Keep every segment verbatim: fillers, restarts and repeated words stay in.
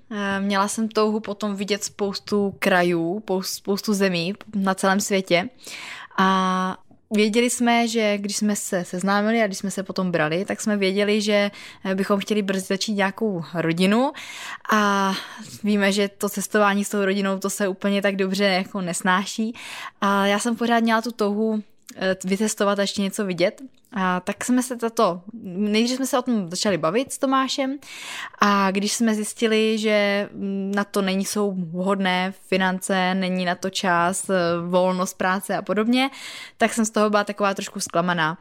Měla jsem touhu potom vidět spoustu krajů, spoustu zemí na celém světě a věděli jsme, že když jsme se seznámili a když jsme se potom brali, tak jsme věděli, že bychom chtěli brzy začít nějakou rodinu a víme, že to cestování s tou rodinou to se úplně tak dobře jako nesnáší a já jsem pořád měla tu touhu vytestovat a ještě něco vidět. A tak jsme se tato, nejdřív jsme se o tom začali bavit s Tomášem a když jsme zjistili, že na to není jsou vhodné finance, není na to čas, volnost práce a podobně, tak jsem z toho byla taková trošku zklamaná.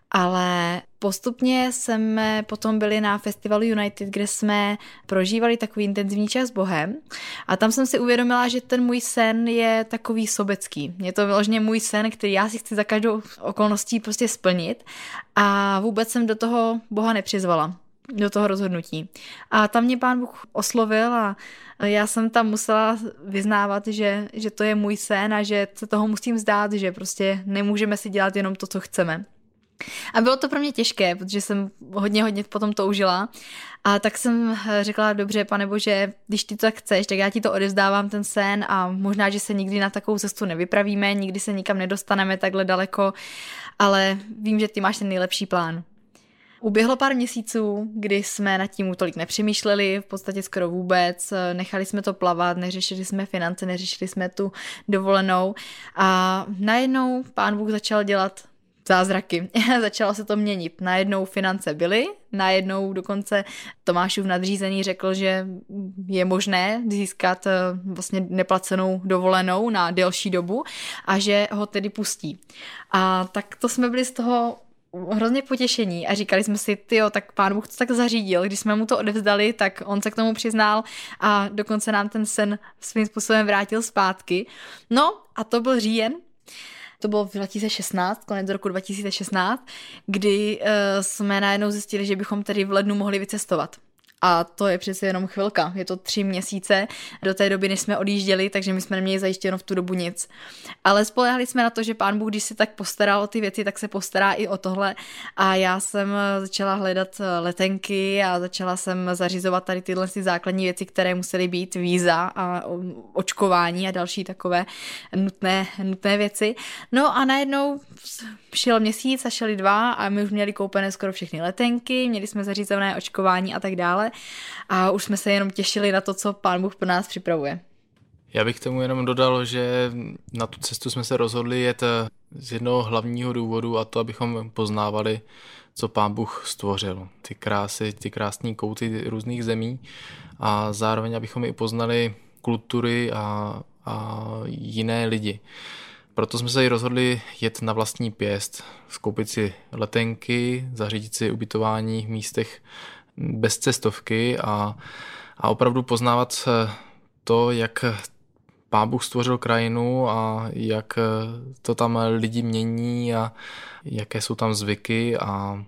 Ale postupně jsme potom byli na festivalu United, kde jsme prožívali takový intenzivní čas s Bohem a tam jsem si uvědomila, že ten můj sen je takový sobecký. Je to vyloženě můj sen, který já si chci za každou okolností prostě splnit a vůbec jsem do toho Boha nepřizvala, do toho rozhodnutí. A tam mě Pán Bůh oslovil a já jsem tam musela vyznávat, že, že to je můj sen a že se toho musím vzdát, že prostě nemůžeme si dělat jenom to, co chceme. A bylo to pro mě těžké, protože jsem hodně, hodně potom toužila. A tak jsem řekla, dobře, Pane Bože, když ty to tak chceš, tak já ti to odevzdávám ten sen a možná, že se nikdy na takovou cestu nevypravíme, nikdy se nikam nedostaneme takhle daleko, ale vím, že ty máš ten nejlepší plán. Uběhlo pár měsíců, kdy jsme nad tím tolik nepřemýšleli, v podstatě skoro vůbec, nechali jsme to plavat, neřešili jsme finance, neřešili jsme tu dovolenou a najednou Pán Bůh začal dělat zázraky. Začalo se to měnit. Najednou finance byly, najednou dokonce Tomášův nadřízený řekl, že je možné získat vlastně neplacenou dovolenou na delší dobu a že ho tedy pustí. A tak to jsme byli z toho hrozně potěšení a říkali jsme si, tyjo, tak Pán Bůh to tak zařídil, když jsme mu to odevzdali, tak on se k tomu přiznal a dokonce nám ten sen svým způsobem vrátil zpátky. No a to byl říjen. To bylo v dva tisíce šestnáct, konec roku dva tisíce šestnáct, kdy uh, jsme najednou zjistili, že bychom tedy v lednu mohli vycestovat. A to je přece jenom chvilka, je to tři měsíce do té doby, než jsme odjížděli, takže my jsme neměli zajištěno v tu dobu nic. Ale spolehali jsme na to, že Pán Bůh, když se tak postaral o ty věci, tak se postará i o tohle. A já jsem začala hledat letenky a začala jsem zařizovat tady tyhle základní věci, které musely být, víza a očkování a další takové nutné, nutné věci. No a najednou šel měsíc a šeli dva a my už měli koupené skoro všechny letenky, měli jsme zařízené očkování a tak dále. A už jsme se jenom těšili na to, co Pán Bůh pro nás připravuje. Já bych tomu jenom dodal, že na tu cestu jsme se rozhodli jet z jednoho hlavního důvodu a to, abychom poznávali, co Pán Bůh stvořil. Ty krásy, ty krásné kouty různých zemí a zároveň, abychom i poznali kultury a, a jiné lidi. Proto jsme se i rozhodli jet na vlastní pěst, skoupit si letenky, zařídit si ubytování v místech bez cestovky a, a opravdu poznávat to, jak Pán Bůh stvořil krajinu a jak to tam lidi mění a jaké jsou tam zvyky a,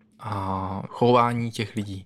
a chování těch lidí.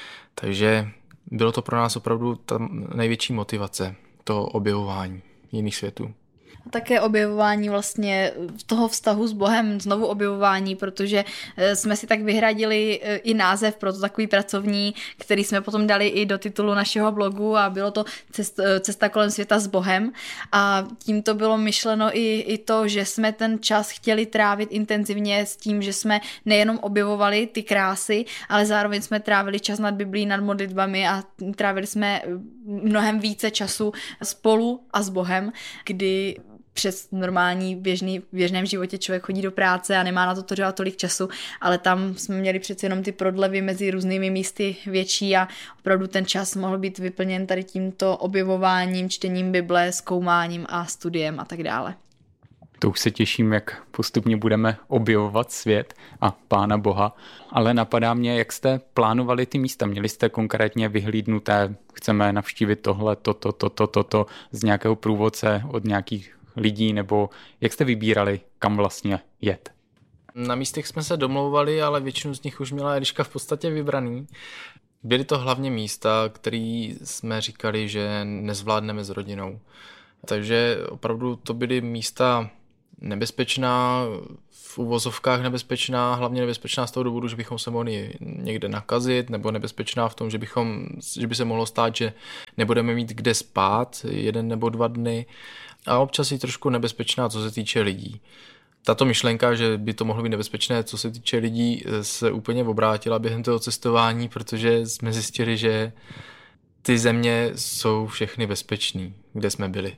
Takže bylo to pro nás opravdu ta největší motivace, to objevování jiných světů. Také objevování vlastně toho vztahu s Bohem, znovu objevování, protože jsme si tak vyhradili i název pro to takový pracovní, který jsme potom dali i do titulu našeho blogu a bylo to Cesta kolem světa s Bohem a tím to bylo myšleno i, i to, že jsme ten čas chtěli trávit intenzivně s tím, že jsme nejenom objevovali ty krásy, ale zároveň jsme trávili čas nad Biblí, nad modlitbami a trávili jsme mnohem více času spolu a s Bohem, kdy přes normální běžný, v běžném životě člověk chodí do práce a nemá na to třeba tolik času, ale tam jsme měli přeci jenom ty prodlevy mezi různými místy větší a opravdu ten čas mohl být vyplněn tady tímto objevováním, čtením Bible, zkoumáním a studiem a tak dále. To už se těším, jak postupně budeme objevovat svět a Pána Boha, ale napadá mě, jak jste plánovali ty místa. Měli jste konkrétně vyhlídnuté, chceme navštívit tohle, toto, toto, toto, to, z nějakého průvodce od nějakých lidí, nebo jak jste vybírali, kam vlastně jet? Na místech jsme se domlouvali, ale většinu z nich už měla Eliška v podstatě vybraný. Byly to hlavně místa, které jsme říkali, že nezvládneme s rodinou. Takže opravdu to byly místa nebezpečná, v uvozovkách nebezpečná, hlavně nebezpečná z toho důvodu, že bychom se mohli někde nakazit, nebo nebezpečná v tom, že, bychom, že by se mohlo stát, že nebudeme mít kde spát jeden nebo dva dny, a občas i trošku nebezpečná, co se týče lidí. Tato myšlenka, že by to mohlo být nebezpečné, co se týče lidí, se úplně obrátila během toho cestování, protože jsme zjistili, že ty země jsou všechny bezpečný, kde jsme byli.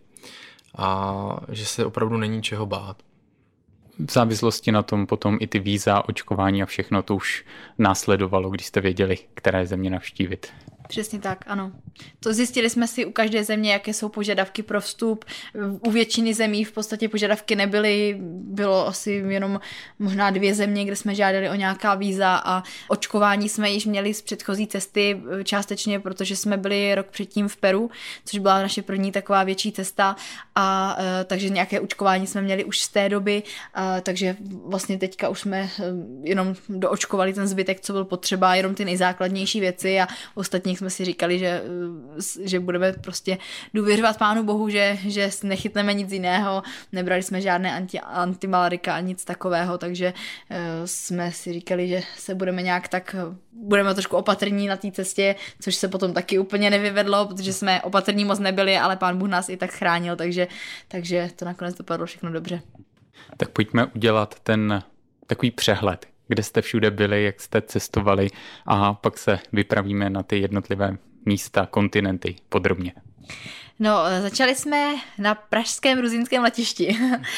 A že se opravdu není čeho bát. V závislosti na tom potom i ty víza, očkování a všechno to už následovalo, když jste věděli, které země navštívit. Přesně tak, ano. To zjistili jsme si u každé země, jaké jsou požadavky pro vstup. U většiny zemí v podstatě požadavky nebyly, bylo asi jenom možná dvě země, kde jsme žádali o nějaká víza, a očkování jsme již měli z předchozí cesty částečně, protože jsme byli rok předtím v Peru, což byla naše první taková větší cesta, a takže nějaké očkování jsme měli už z té doby, a, takže vlastně teďka už jsme jenom doočkovali ten zbytek, co byl potřeba, jenom ty nejzákladnější věci, a ostatních jsme si říkali, že, že budeme prostě důvěřovat Pánu Bohu, že, že nechytneme nic jiného, nebrali jsme žádné anti, antimalarika a nic takového, takže uh, jsme si říkali, že se budeme nějak tak, budeme trošku opatrní na té cestě, což se potom taky úplně nevyvedlo, protože jsme opatrní moc nebyli, ale Pán Bůh nás i tak chránil, takže, takže to nakonec dopadlo všechno dobře. Tak pojďme udělat ten takový přehled, kde jste všude byli, jak jste cestovali, a pak se vypravíme na ty jednotlivé místa, kontinenty podrobně. No, začali jsme na pražském gruzínském letišti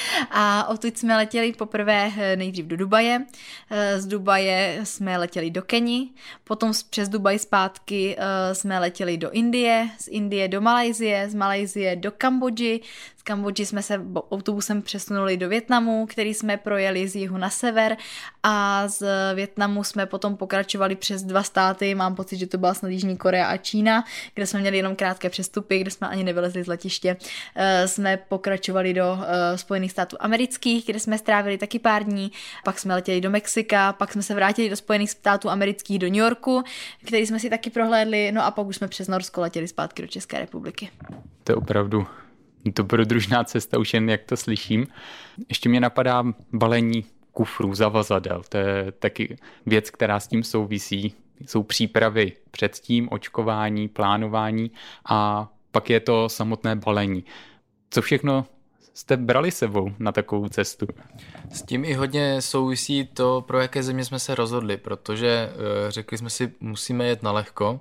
a odtud jsme letěli poprvé nejdřív do Dubaje, z Dubaje jsme letěli do Keni, potom přes Dubaj zpátky jsme letěli do Indie, z Indie do Malajsie, z Malajsie do Kambodži, z Kambodži jsme se autobusem přesunuli do Vietnamu, který jsme projeli z jihu na sever, a z Vietnamu jsme potom pokračovali přes dva státy, mám pocit, že to byla snad Jižní Korea a Čína, kde jsme měli jenom krátké přestupy, kde jsme ani nevylezli z letiště. Jsme pokračovali do Spojených států amerických, kde jsme strávili taky pár dní, pak jsme letěli do Mexika, pak jsme se vrátili do Spojených států amerických do New Yorku, který jsme si taky prohlédli, no a pak už jsme přes Norsko letěli zpátky do České republiky. To je opravdu dobrodružná cesta, už jen jak to slyším. Ještě mě napadá balení kufrů, zavazadel. To je taky věc, která s tím souvisí. Jsou přípravy předtím, očkování, plánování, a pak je to samotné balení. Co všechno jste brali sebou na takovou cestu? S tím i hodně souvisí to, pro jaké země jsme se rozhodli, protože řekli jsme si, musíme jet na lehko,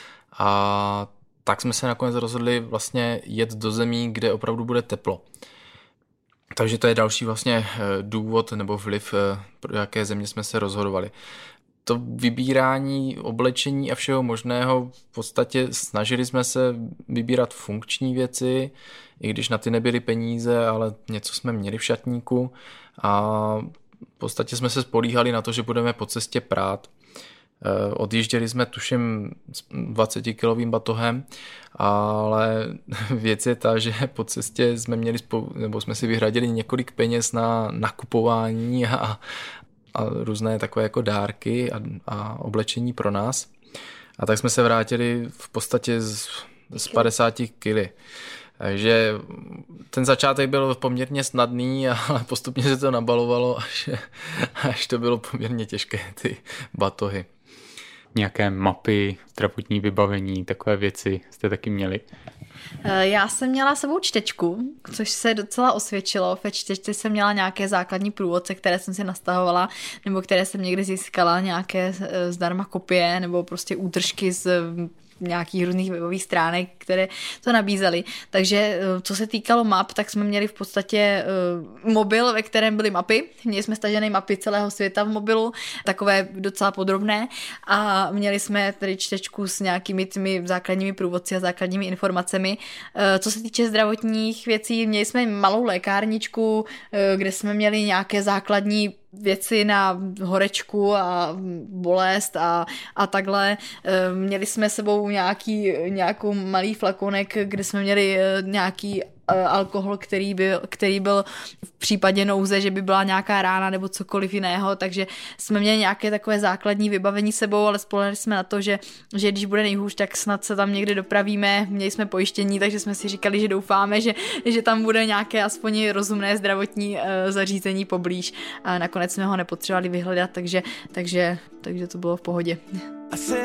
a tak jsme se nakonec rozhodli vlastně jet do zemí, kde opravdu bude teplo. Takže to je další vlastně důvod nebo vliv, pro jaké země jsme se rozhodovali. To vybírání oblečení a všeho možného, v podstatě snažili jsme se vybírat funkční věci, i když na ty nebyly peníze, ale něco jsme měli v šatníku, a v podstatě jsme se spolíhali na to, že budeme po cestě prát. Odjížděli jsme tuším s dvacetikilovým batohem, ale věc je ta, že po cestě jsme měli spou- nebo jsme si vyhradili několik peněz na nakupování a, a různé takové jako dárky a, a oblečení pro nás. A tak jsme se vrátili v podstatě z, z padesáti kily. Takže ten začátek byl poměrně snadný, ale postupně se to nabalovalo, až, až to bylo poměrně těžké, ty batohy. Nějaké mapy, zdravotní vybavení, takové věci jste taky měli? Já jsem měla sebou čtečku, což se docela osvědčilo. Ve čtečce jsem měla nějaké základní průvodce, které jsem si nastahovala, nebo které jsem někdy získala, nějaké zdarma kopie, nebo prostě útržky z nějakých různých webových stránek, které to nabízely. Takže co se týkalo map, tak jsme měli v podstatě uh, mobil, ve kterém byly mapy. Měli jsme stažené mapy celého světa v mobilu, takové docela podrobné, a měli jsme tedy čtečku s nějakými těmi základními průvodci a základními informacemi. Uh, co se týče zdravotních věcí, měli jsme malou lékárničku, uh, kde jsme měli nějaké základní věci na horečku a bolest a, a takhle. Měli jsme sebou nějaký, nějakou malý flakonek, kde jsme měli nějaký alkohol, který byl, který byl v případě nouze, že by byla nějaká rána nebo cokoliv jiného, takže jsme měli nějaké takové základní vybavení sebou, ale spolehli jsme na to, že, že když bude nejhůř, tak snad se tam někde dopravíme, měli jsme pojištění, takže jsme si říkali, že doufáme, že, že tam bude nějaké aspoň rozumné zdravotní uh, zařízení poblíž a nakonec jsme ho nepotřebovali vyhledat, takže, takže, takže to bylo v pohodě.